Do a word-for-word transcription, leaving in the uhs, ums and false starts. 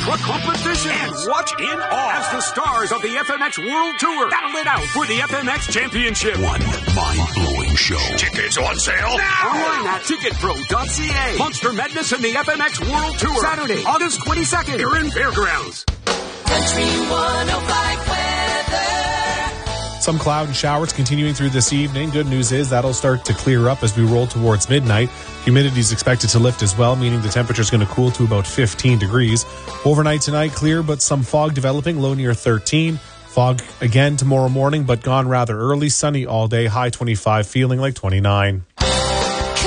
the competition, and watch in awe as the stars of the F M X World Tour battle it out for the F M X Championship. One mind-blowing show. Tickets on sale now. Online at ticket pro dot c a. Monster Madness and the F M X World Tour. Saturday, August twenty-second. Here in Fairgrounds. Country one oh five weather. Some cloud and showers continuing through this evening. Good news is that'll start to clear up as we roll towards midnight. Humidity is expected to lift as well, meaning the temperature is going to cool to about fifteen degrees. Overnight tonight, clear, but some fog developing, low near thirteen. Fog again tomorrow morning, but gone rather early. Sunny all day, high twenty-five, feeling like twenty-nine.